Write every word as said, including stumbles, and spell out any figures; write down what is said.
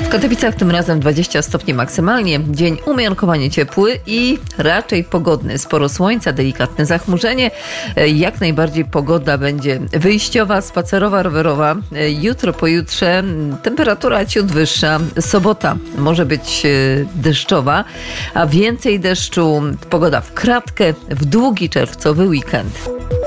W Katowicach tym razem dwadzieścia stopni maksymalnie. Dzień umiarkowanie ciepły i raczej pogodny. Sporo słońca, delikatne zachmurzenie. Jak najbardziej pogoda będzie wyjściowa, spacerowa, rowerowa. Jutro, pojutrze temperatura ciut wyższa. Sobota może być deszczowa, a więcej deszczu. Pogoda w kratkę w długi czerwcowy weekend.